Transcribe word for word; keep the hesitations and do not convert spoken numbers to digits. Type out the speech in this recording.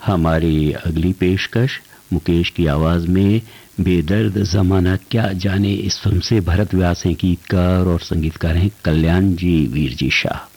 हमारी अगली पेशकश मुकेश की आवाज में बेदर्द जमाना क्या जाने इस फिल्म से। भरत व्यास हैं गीतकार और संगीतकार हैं कल्याण जी वीर जी शाह।